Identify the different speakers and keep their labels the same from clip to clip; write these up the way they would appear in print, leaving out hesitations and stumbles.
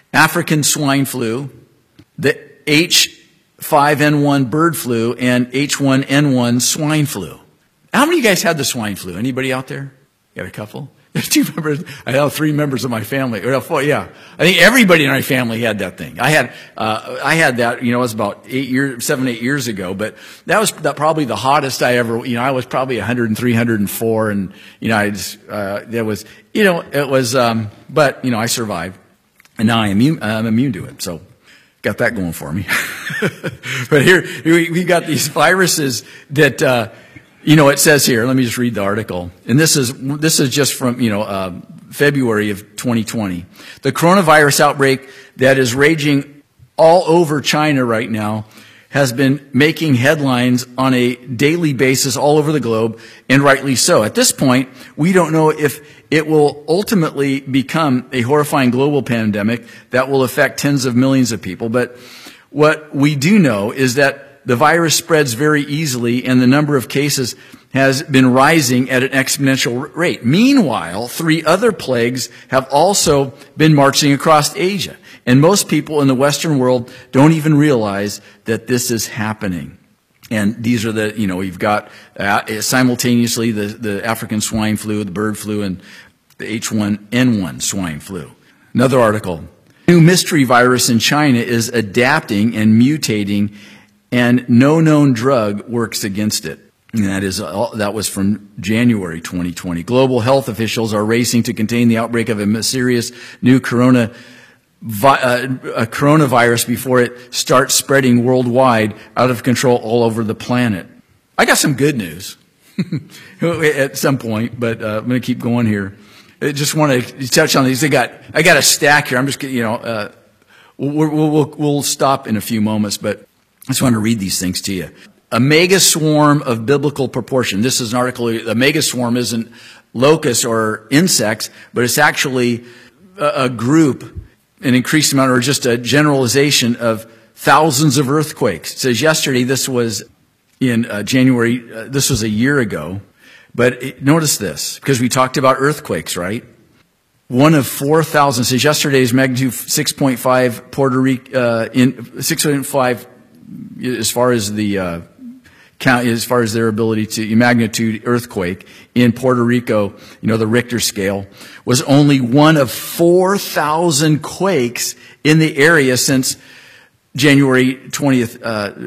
Speaker 1: African swine flu, the H5N1 bird flu, and H1N1 swine flu. How many of you guys had the swine flu? Anybody out there? You got a couple? There's 2 members. I have 3 members of my family. Or 4, yeah. I think everybody in my family had that thing. I had that, it was about 7, 8 years ago, but that was probably the hottest I ever, I was probably 103, 104, and, but, I survived. And now I'm immune to it. So got that going for me. But here we got these viruses that, it says here, let me just read the article. And this is just from, February of 2020. The coronavirus outbreak that is raging all over China right now has been making headlines on a daily basis all over the globe, and rightly so. At this point, we don't know if it will ultimately become a horrifying global pandemic that will affect tens of millions of people. But what we do know is that the virus spreads very easily, and the number of cases has been rising at an exponential rate. Meanwhile, 3 other plagues have also been marching across Asia. And most people in the Western world don't even realize that this is happening. And these are you've got simultaneously the African swine flu, the bird flu, and the H1N1 swine flu. Another article. New mystery virus in China is adapting and mutating, and no known drug works against it. And that was from January 2020. Global health officials are racing to contain the outbreak of a mysterious new coronavirus before it starts spreading worldwide, out of control all over the planet. I got some good news at some point, but I'm going to keep going here. I just want to touch on these. I got a stack here. I'm just we'll stop in a few moments, but I just want to read these things to you. A mega swarm of biblical proportion. This is an article. A mega swarm isn't locusts or insects, but it's actually a group, an increased amount, or just a generalization of thousands of earthquakes. It says yesterday, this was in January, this was a year ago. But notice this, because we talked about earthquakes, right? One of 4,000, says yesterday's magnitude 6.5 Puerto Rico, in 6.5 as far as the count, as far as their ability to magnitude earthquake in Puerto Rico, the Richter scale, was only one of 4,000 quakes in the area since January 20th,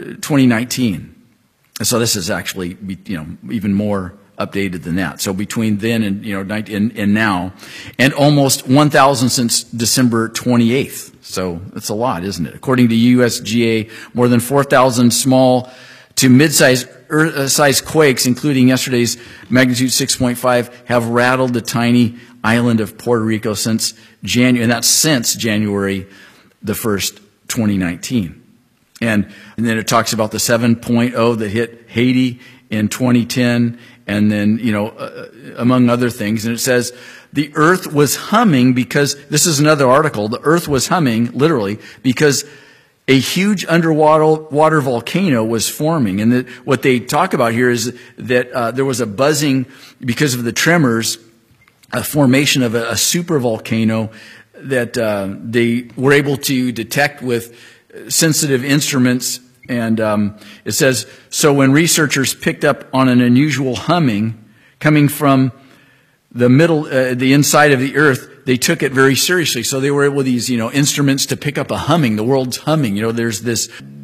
Speaker 1: 2019. And so this is actually, even more updated than that. So between then and, and now, and almost 1,000 since December 28th. So that's a lot, isn't it? According to USGA, more than 4,000 small to mid-sized quakes, including yesterday's magnitude 6.5, have rattled the tiny island of Puerto Rico since January, and that's since January the 1st, 2019. And then it talks about the 7.0 that hit Haiti in 2010, and then, among other things. And it says, the earth was humming because, this is another article, the earth was humming, literally, because a huge underwater volcano was forming. And what they talk about here is that there was a buzzing because of the tremors, a formation of a supervolcano that they were able to detect with sensitive instruments. And it says, so when researchers picked up on an unusual humming coming from the inside of the earth, they took it very seriously. So they were able with these, instruments to pick up a humming, the world's humming. There's this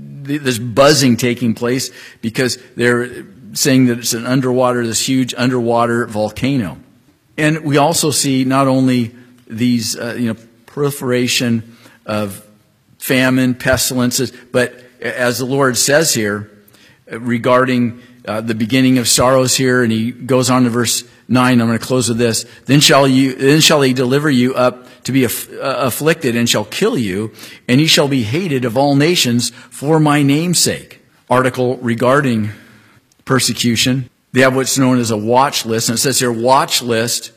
Speaker 1: buzzing taking place because they're saying that it's this huge underwater volcano. And we also see not only these, proliferation of famine, pestilences, but as the Lord says here, regarding the beginning of sorrows here, and he goes on to verse 9, I'm going to close with this. Then shall he deliver you up to be afflicted, and shall kill you, and ye shall be hated of all nations for my name's sake. Article regarding persecution. They have what's known as a watch list, and it says here, watch list,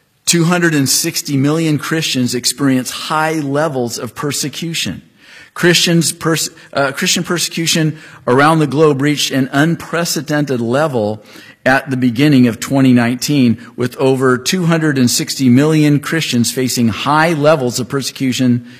Speaker 1: 260 million Christians experience high levels of persecution. Christian persecution around the globe reached an unprecedented level at the beginning of 2019, with over 260 million Christians facing high levels of persecution